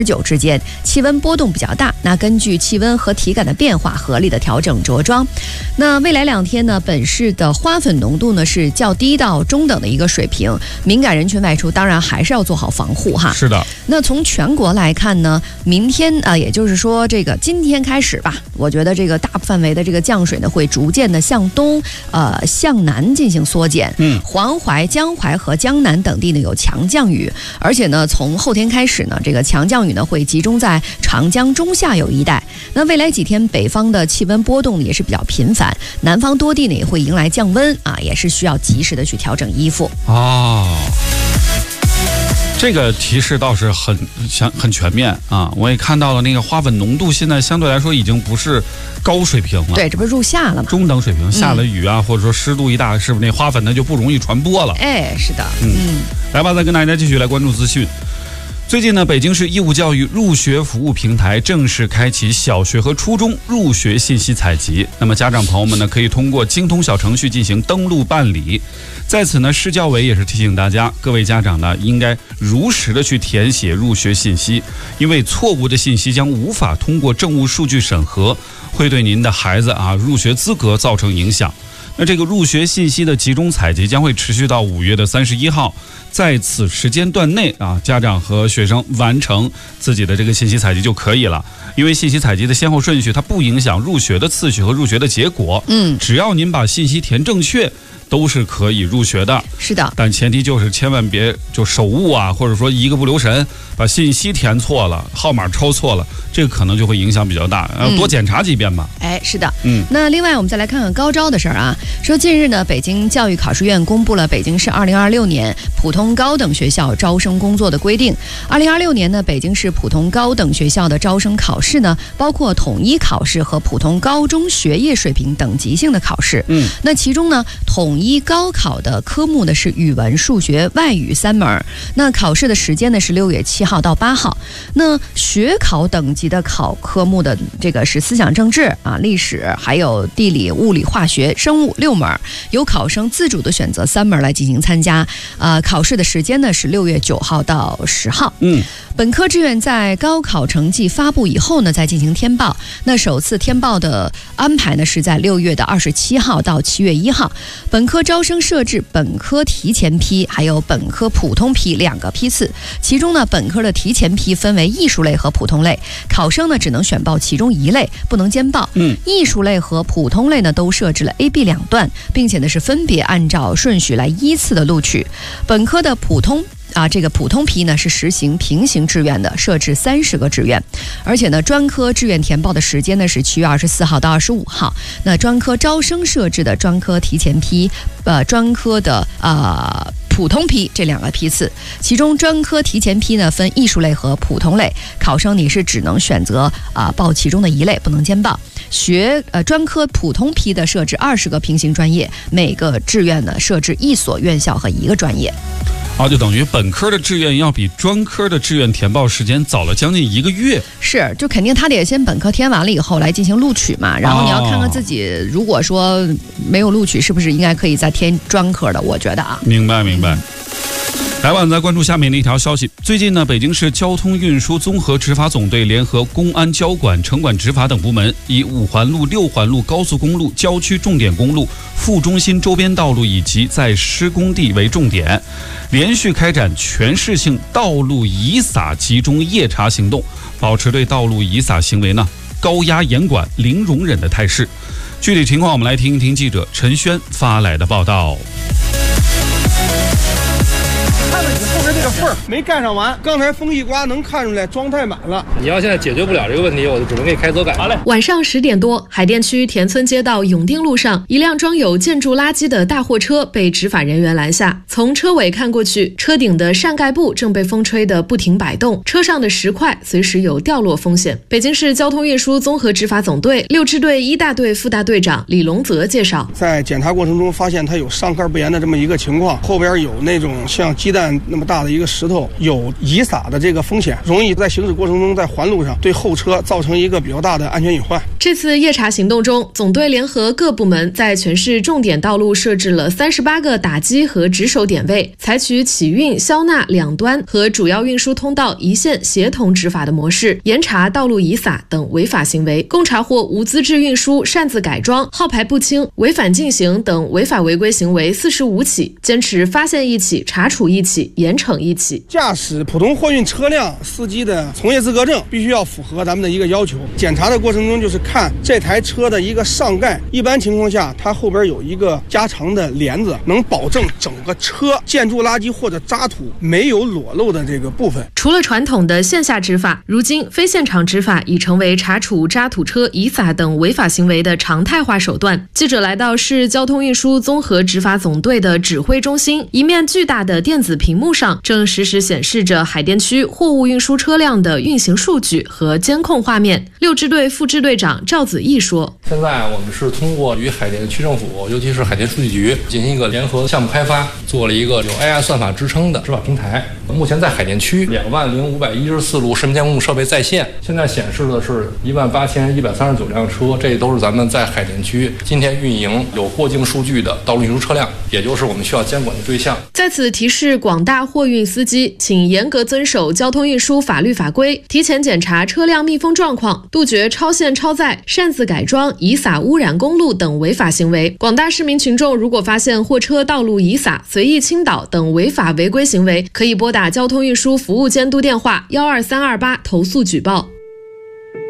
19之间，气温波动比较大。那根据气温和体感的变化，合理的调整着装。那未来2天呢，本市的花粉浓度呢是较低到中等的一个水平，敏感人群外出当然还是要做好防护哈。 是的。 那从全国来看呢，明天也就是说这个今天开始吧，我觉得这个大范围的这个降水呢会逐渐的向东向南进行缩减。黄淮、江淮和江南等地呢有强降雨，而且呢从后天开始呢，这个强降雨呢会集中在长江中下游一带。那未来几天北方的气温波动也是比较频繁，南方多地呢也会迎来降温也是需要及时的去调整衣服。 这个提示倒是很全面啊！我也看到了那个花粉浓度现在相对来说已经不是高水平了， 对，这不是入夏了吗？ 中等水平，下了雨或者说湿度一大，是不是那花粉呢就不容易传播了？ 是的。 来吧，再跟大家继续来关注资讯。最近呢，北京市义务教育入学服务平台正式开启小学和初中入学信息采集。那么家长朋友们呢，可以通过京通小程序进行登录办理。在此呢，市教委也是提醒大家，各位家长呢，应该如实的去填写入学信息，因为错误的信息将无法通过政务数据审核，会对您的孩子入学资格造成影响。那这个入学信息的集中采集将会持续到5月31号，在此时间段内家长和学生完成自己的这个信息采集就可以了。因为信息采集的先后顺序它不影响入学的次序和入学的结果，只要您把信息填正确，都是可以入学的。 是的， 但前提就是千万别就手误或者说一个不留神把信息填错了，号码抄错了，这个可能就会影响比较大，要多检查几遍吧。 是的。那另外我们再来看看高招的事儿说近日呢，北京教育考试院公布了北京市2026年普通高等学校招生工作的规定。2026年呢，北京市普通高等学校的招生考试呢，包括统一考试和普通高中学业水平等级性的考试。那其中呢，统一高考的科目呢是语文、数学、外语3门。那考试的时间呢是6月7号到8号。那学考等级的考科目的这个是思想政治历史，还有地理、物理、化学、生物6门，由考生自主的选择3门来进行参加。考试的时间呢是6月9号到10号。本科志愿在高考成绩发布以后呢再进行填报。那首次填报的安排呢是在6月的27号到7月1号。本科招生设置本科提前批还有本科普通批2个批次，其中呢本科的提前批分为艺术类和普通类，考生呢只能选报其中一类，不能兼报。艺术类和普通类呢都设置了 A、B 2段，并且呢是分别按照顺序来依次的录取。本科的普通这个普通批呢是实行平行志愿的，设置30个志愿，而且呢专科志愿填报的时间呢是7月24号到25号。那专科招生设置的专科提前批、专科的普通批这2个批次，其中专科提前批呢分艺术类和普通类，考生你是只能选择报其中的一类，不能兼报。专科普通批的设置20个平行专业，每个志愿呢设置1所院校和1个专业。 就等于本科的志愿要比专科的志愿填报时间早了将近1个月。 是，就肯定他得先本科填完了以后来进行录取嘛，然后你要看看自己，如果说没有录取，是不是应该可以再填专科的？我觉得明白。来吧，再关注下面的一条消息。最近呢，北京市交通运输综合执法总队联合公安交管、城管执法等部门，以5环路、6环路高速公路、郊区重点公路、副中心周边道路以及在施工地为重点，连续开展全市性道路遗撒集中夜查行动，保持对道路遗撒行为呢高压严管、零容忍的态势。具体情况，我们来听一听记者陈轩发来的报道。 看了你后边这个缝儿没盖上完，刚才风一刮能看出来装太满了。 你要现在解决不了这个问题，我就只能给你开走改。好嘞。 晚上10点多，海淀区田村街道永定路上，一辆装有建筑垃圾的大货车被执法人员拦下。从车尾看过去，车顶的扇盖布正被风吹得不停摆动，车上的石块随时有掉落风险。北京市交通运输综合执法总队6支队1大队副大队长李龙泽介绍， 在检查过程中发现它有上盖不严的这么一个情况，后边有那种像鸡蛋那么大的的一个石头有遗撒的这个风险，容易在行驶过程中在环路上对后车造成一个比较大的安全隐患。 这次夜查行动中，总队联合各部门在全市重点道路设置了38个打击和值守点位，采取起运、销纳两端和主要运输通道一线协同执法的模式，严查道路遗撒等违法行为，共查获无资质运输、擅自改装、号牌不清、违反禁行等违法违规行为45起，坚持发现一起、查处一起、严惩一起。 驾驶普通货运车辆司机的从业资格证必须要符合咱们的一个要求。检查的过程中就是看这台车的一个上盖，一般情况下它后边有一个加长的帘子，能保证整个车建筑垃圾或者渣土没有裸露的这个部分。 除了传统的线下执法，如今非现场执法已成为查处渣土车遗撒等违法行为的常态化手段。记者来到市交通运输综合执法总队的指挥中心，一面巨大的电子屏幕上正实时显示着海淀区货物运输车辆的运行数据和监控画面。6支队副支队长赵子毅说：“ 现在我们是通过与海淀区政府，尤其是海淀数据局进行一个联合项目开发，做了一个有 AI 算法支撑的执法平台。目前在海淀区20514路市民监控设备在线，现在显示的是18139辆车，这都是咱们在海淀区今天运营有过境数据的道路运输车辆，也就是我们需要监管的对象。” 在此提示广大货运司机，请严格遵守交通运输法律法规，提前检查车辆密封状况，杜绝超限超载、擅自改装、遗撒污染公路等违法行为。广大市民群众如果发现货车道路遗撒、随意倾倒等违法违规行为，可以拨打交通运输服务监督电话12328投诉举报。